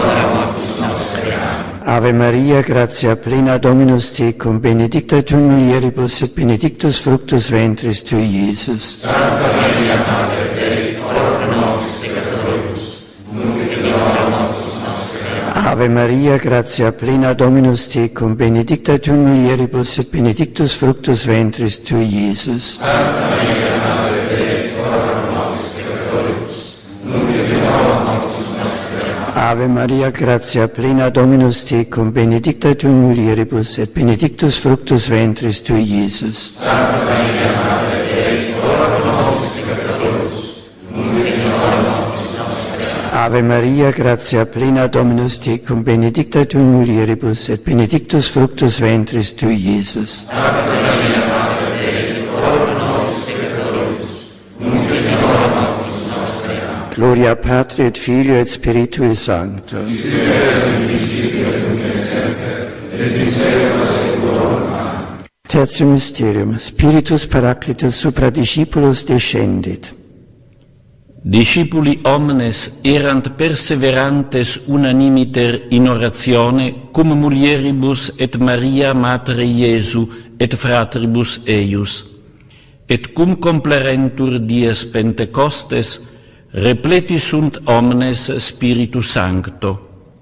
Ave Maria, gratia plena, Dominus tecum, benedicta tu in mulieribus et benedictus fructus ventris tui, Iesus. Santa Maria, Mater Dei, ora pro nobis peccatoribus, nunc et in hora mortis nostre. Ave Maria, gratia plena, Dominus tecum, benedicta tu in mulieribus et benedictus fructus ventris tui, Iesus. Santa Maria, Mater Dei, ora pro nobis peccatoribus, nunc et in hora mortis nostre. Ave Maria, gratia plena, Dominus tecum, benedicta tu in mulieribus et benedictus fructus ventris tui, Iesus. Santa Maria, Mater Dei, ora pro nobis peccatoribus, nunc et in hora mortis nostre. Ave Maria, gratia plena, Dominus tecum, benedicta tu in mulieribus et benedictus fructus ventris tui, Iesus. Santa Maria, Mater Dei, ora pro nobis peccatoribus, nunc et in hora mortis nostre. Gloria Patri et Filio et Spiritui Sancto. Tertium Mysterium, Spiritus Paraclitus supra discipulos descendit. Discipuli omnes erant perseverantes unanimiter in oratione cum mulieribus et Maria Mater Iesu et fratribus eius. Et cum complerentur dies Pentecostes repleti sunt omnes Spiritu Sancto.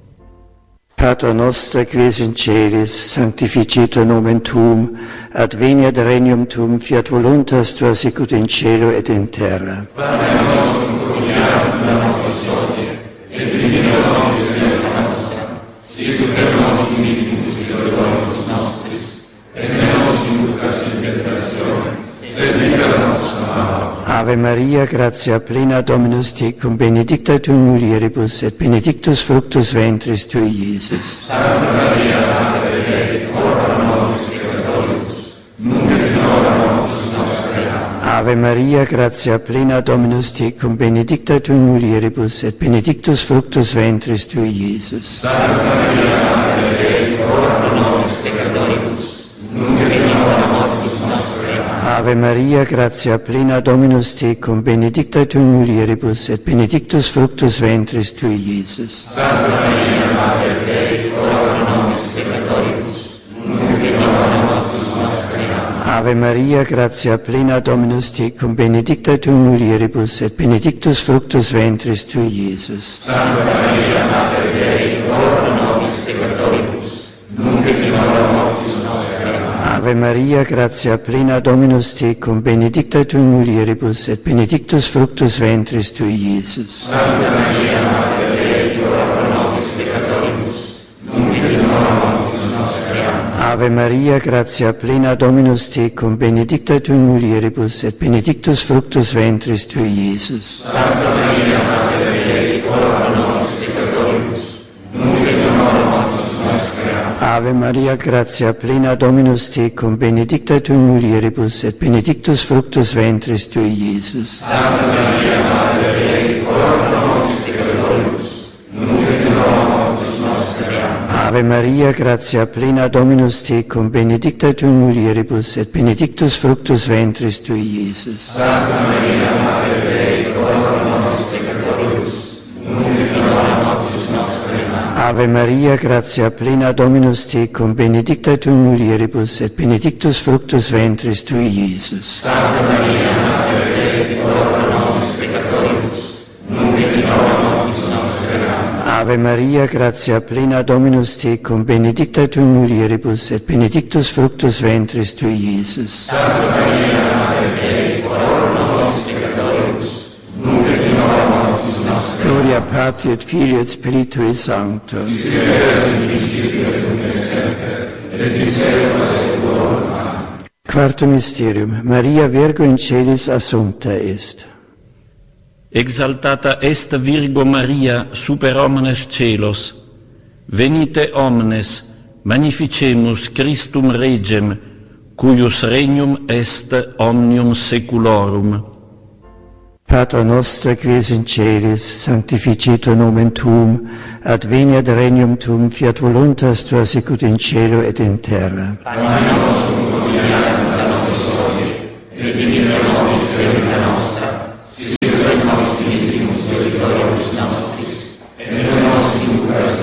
Pater noster, qui es in celis, sanctificetur nomen tuum, adveniat regnum tuum, fiat voluntas tua sicut in cielo et in terra. Panem nostrum quotidianum da nobis hodie, et dimitte nobis debita nostra, sicut et nos dimittimus deudores nostris, et ne nos inducas in tentationem, sed libera nos a malo. Ave Maria, gratia plena, Dominus tecum, benedicta tu in mulieribus et benedictus fructus ventris tui, Iesus. Santa Maria, Mater Dei, ora pro nobis peccatoribus, nunc et in hora mortis nostre. Ave Maria, gratia plena, Dominus tecum, benedicta tu in mulieribus et benedictus fructus ventris tui, Iesus. Santa Maria, Mater Dei, ora pro nobis peccatoribus, nunc et in hora mortis nostre. Ave Maria, gratia plena, Dominus tecum, benedicta tu in mulieribus et benedictus fructus ventris tui, Iesus. Santa Maria, Mater Dei, ora pro nobis peccatoribus, nunc et in hora mortis nostre. Ave Maria, gratia plena, Dominus tecum, benedicta tu in mulieribus et benedictus fructus ventris tui, Iesus. Santa Maria, Mater Dei, ora pro nobis peccatoribus, nunc et in hora mortis nostre. Ave Maria, gratia plena, Dominus tecum, benedicta tu in mulieribus et benedictus fructus ventris tui, Iesus. Santa Maria, Mater Dei, ora pro nobis peccatoribus, nunc et in hora mortis nostre. Ave Maria, gratia plena, Dominus tecum, benedicta tu in mulieribus et benedictus fructus ventris tui, Iesus. Santa Maria, Mater Dei, ora pro nobis peccatoribus, nunc et in hora mortis nostre. Ave Maria, gratia plena, Dominus tecum, benedicta tu in mulieribus et benedictus fructus ventris tui, Iesus. Santa Maria, Mater Dei, ora pro nobis peccatoribus, nunc et in hora mortis nostre. Ave Maria, gratia plena, Dominus tecum, benedicta tu in mulieribus et benedictus fructus ventris tui, Iesus. Santa Maria, Mater Dei, ora pro nobis peccatoribus, nunc et in hora mortis nostre. Ave Maria, gratia plena, Dominus tecum, benedicta tu in mulieribus et benedictus fructus ventris tui, Iesus. Santa Maria, Mater Dei, ora pro nobis peccatoribus, nunc et in hora mortis nostre. Ave Maria, gratia plena, Dominus tecum, benedicta tu in mulieribus et benedictus fructus ventris tui, Iesus. Santa Maria, Mater Dei, ora pro nobis peccatoribus, nunc et in hora mortis nostre. Gloria Patri et Filio et Spiritui Sancto. Quartum Mysterium, Maria Virgo in celis assumpta est. Exaltata est Virgo Maria super omnes celos. Venite omnes, magnificemus Christum Regem, cuius regnum est omnium saeculorum. Pater noster, qui es in celis, sanctificetur nomen tuum, adveniat regnum tuum, fiat voluntas tua sicut in cielo et in terra. Panem nostrum quotidianum da nobis hodie, et dimitte nobis debita nostra, sicut et nos dimittimus deudores nostris, et ne nos inducas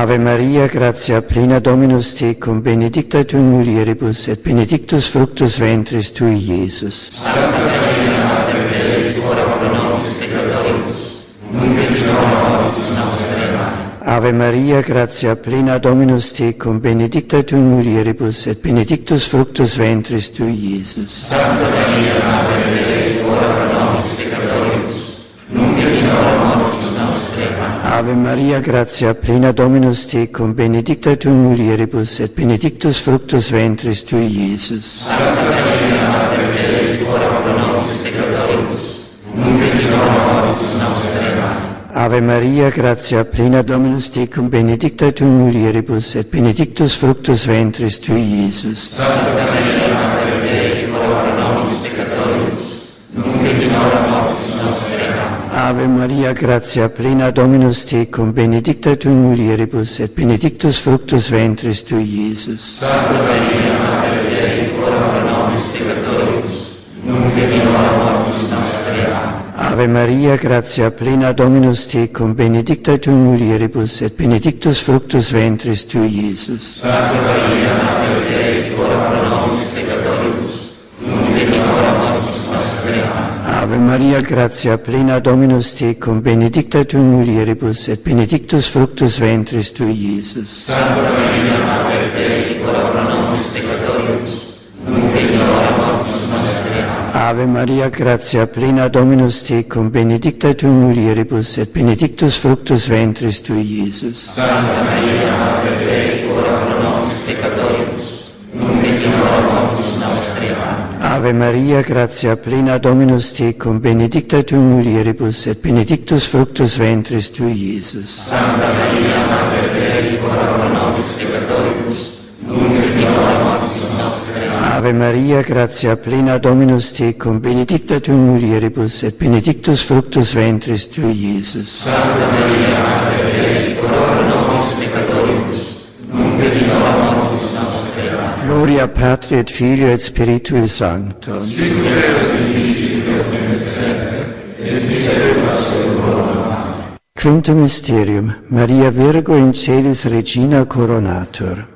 Ave Maria, gratia plena Dominus tecum, benedicta tu in mulieribus, et benedictus fructus ventris tui, Iesus. Santa Maria, Mater Dei, ora pro nobis peccatoribus, nunc et in hora mortis nostre. Amen. Ave Maria, gratia plena Dominus tecum, benedicta tu in mulieribus, et benedictus fructus ventris tui, Iesus. Santa Maria, Mater Dei, ora pro nobis peccatoribus, nunc et in hora mortis nostre. Amen. Ave Maria, gratia plena Dominus tecum, benedicta tu in mulieribus, et benedictus fructus ventris tui, Iesus. Santa Maria, Mater Dei, ora pro nobis peccatoribus, nunc et in hora mortis nostre. Amen. Ave Maria, gratia plena Dominus tecum, benedicta tu in mulieribus, et benedictus fructus ventris tui, Iesus. Santa Maria, Mater Dei, ora pro nobis peccatoribus, nunc et in hora mortis nostre. Amen. Ave Maria, gratia plena Dominus tecum, benedicta tu in mulieribus, et benedictus fructus ventris tui, Iesus. Santa Maria, Mater Dei, ora pro nobis peccatoribus, nunc et in hora mortis nostre. Amen. Ave Maria, gratia plena Dominus tecum, benedicta tu in mulieribus, et benedictus fructus ventris tui, Iesus. Santa Maria, Mater Dei, ora pro nobis peccatoribus, nunc et in hora mortis nostre. Amen. Ave Maria, gratia plena Dominus tecum, benedicta tu in mulieribus, et benedictus fructus ventris tui, Iesus. Santa Maria, Mater Dei, ora pro nobis peccatoribus, nunc et in hora mortis nostre. Amen. Ave Maria, gratia plena Dominus tecum, benedicta tu in mulieribus, et benedictus fructus ventris tui, Iesus. Santa Maria, Mater Dei, ora pro nobis peccatoribus, nunc et in hora mortis nostre. Amen. Ave Maria, gratia plena Dominus tecum, benedicta tu in mulieribus, et benedictus fructus ventris tui, Iesus. Santa Maria, Mater Dei, ora pro nobis peccatoribus, nunc et in hora mortis nostre. Amen. Ave Maria, gratia plena Dominus tecum, benedicta tu in mulieribus, et benedictus fructus ventris tui, Iesus. Santa Maria, Mater Dei, ora pro nobis peccatoribus, nunc et in hora mortis nostre. Amen. Gloria Patri et Filio et Spiritui Sancto. Sicut erat in principio et semper, et misericors seculorum. Amen. Quintum Mysterium, Maria Virgo in Celis Regina Coronatur.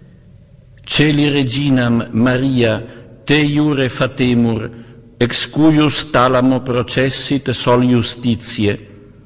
Celi reginam Maria, te iure fatemur, ex cuius talamo processit sol justitiae,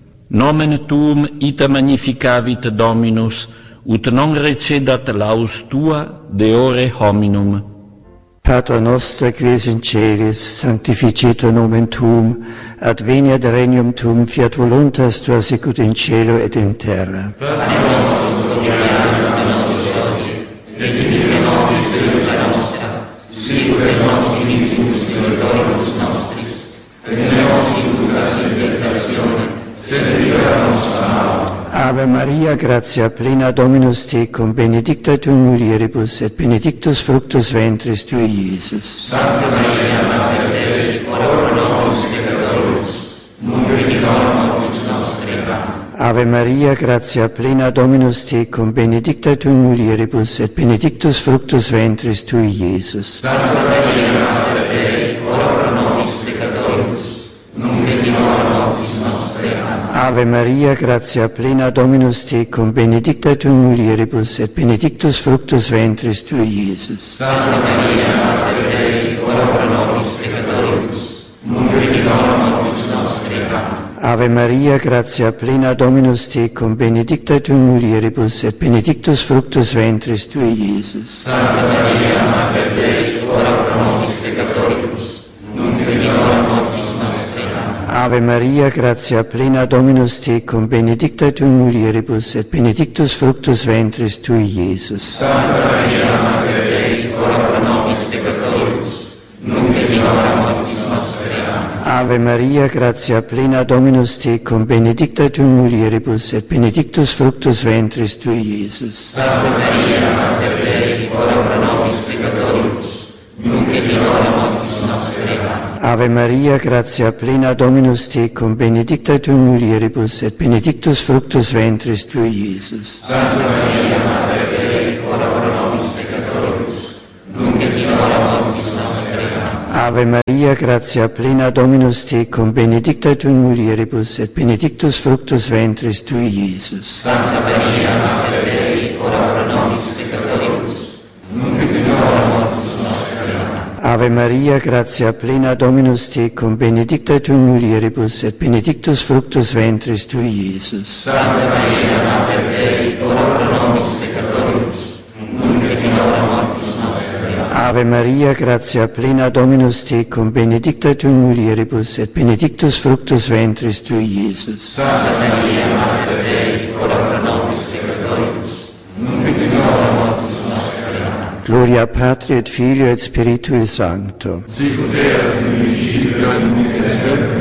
nomen tuum ita magnificavit Dominus, ut non recedat laus tua de ore hominum. Pater noster, qui es in celis, sanctificetur nomen tuum, adveniat regnum tuum, fiat voluntas tua sicut in cielo et in terra. Panem nostrum quotidianum da nobis hodie, et dimitte nobis debita nostra, sicut et nos dimittimus debitoribus nostris, et ne nos inducas in tentationem, sed libera nos a malo. Ave Maria, gratia plena Dominus tecum, benedicta tu in mulieribus, et benedictus fructus ventris tui, Iesus. Santa Maria, Mater Dei, ora pro nobis peccatoribus, nunc et in hora mortis nostre. Amen. Ave Maria, gratia plena Dominus tecum, benedicta tu in mulieribus, et benedictus fructus ventris tui, Iesus. Santa Maria, Mater Dei, ora pro nobis peccatoribus, nunc et in hora mortis nostre. Amen. Ave Maria, gratia plena Dominus tecum, benedicta tu in mulieribus, et benedictus fructus ventris tui, Iesus. Santa Maria, Mater Dei, ora pro nobis peccatoribus, nunc et in hora mortis nostre. Amen. Ave Maria, gratia plena Dominus tecum, benedicta tu in mulieribus, et benedictus fructus ventris tui, Iesus. Santa Maria, Mater Dei, ora pro nobis peccatoribus, nunc et in hora mortis nostre. Amen. Ave Maria, gratia plena Dominus tecum, benedicta tu in mulieribus, et benedictus fructus ventris tui, Iesus. Santa Maria, Mater Dei, ora pro nobis peccatoribus, nunc et in hora mortis nostre. Amen. Ave Maria, gratia plena Dominus tecum, benedicta tu in mulieribus, et benedictus fructus ventris tui, Iesus. Santa Maria, Mater Dei, ora pro nobis peccatoribus, nunc et in hora mortis nostre. Amen. Ave Maria, gratia plena Dominus tecum, benedicta tu in mulieribus, et benedictus fructus ventris tui, Iesus. Santa Maria, Mater Dei, ora pro nobis peccatoribus, nunc et in hora mortis nostre. Amen. Ave Maria, gratia plena Dominus tecum, benedicta tu in mulieribus, et benedictus fructus ventris tui, Iesus. Santa Maria, Mater Dei, ora pro nobis peccatoribus, nunc et in hora mortis nostre. Amen. Ave Maria, gratia plena, Dominus tecum, benedicta tu in mulieribus, et benedictus fructus ventris tui, Iesus. Santa Maria, Mater Dei, ora pro nobis peccatoribus, nunc et in hora mortis nostre. Amen. Ave Maria, gratia plena, Dominus tecum, benedicta tu in mulieribus, et benedictus fructus ventris tui, Iesus. Santa Maria, Mater Dei, ora pro nobis peccatoribus, nunc et in hora mortis nostre. Amen. Gloria Patri et Filio et Spiritui Sancto. Sicut erat in principio et nunc et semper